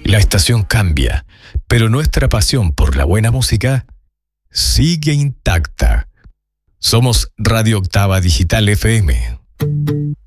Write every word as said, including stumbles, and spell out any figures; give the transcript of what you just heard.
La estación cambia, pero nuestra pasión por la buena música sigue intacta. Somos Radio Octava Digital F M.